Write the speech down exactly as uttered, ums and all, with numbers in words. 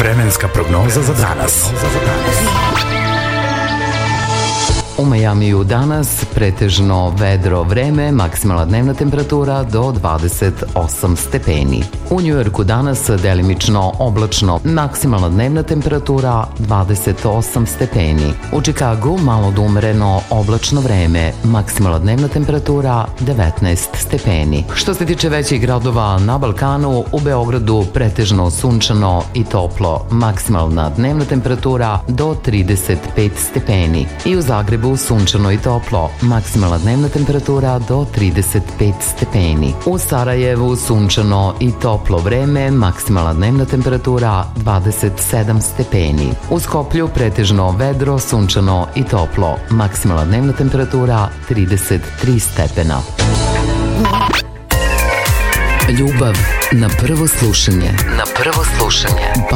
Vremenska prognoza za danas. U Majamiju danas pretežno vedro vreme, maksimalna dnevna temperatura do dvadeset osam stepeni. U Njujorku danas delimično oblačno, maksimalna dnevna temperatura dvadeset osam stepeni. U Čikagu malo do umereno oblačno vreme, maksimalna dnevna temperatura devetnaest stepeni. Što se tiče većih gradova na Balkanu, u Beogradu pretežno sunčano i toplo, maksimalna dnevna temperatura do trideset pet stepeni. I u Zagrebu sunčano i toplo, maksimalna dnevna temperatura do trideset pet stepeni. U Sarajevu sunčano i toplo vreme, maksimalna dnevna temperatura dvadeset sedam stepeni. U Skoplju pretežno vedro, sunčano i toplo, maksimalna dnevna temperatura trideset tri stepena. Ljubav na prvo slušanje. Na prvo slušanje.